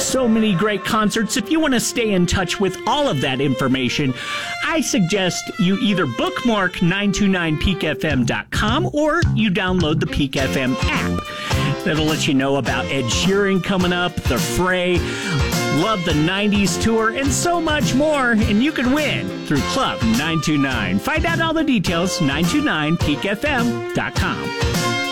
so many great concerts. If you want to stay in touch with all of that information, I suggest you either bookmark 929peakfm.com or you download the Peak FM app. That'll let you know about Ed Sheeran coming up, The Fray, Love the 90s tour, and so much more. And you can win through Club 929. Find out all the details, 929peakfm.com.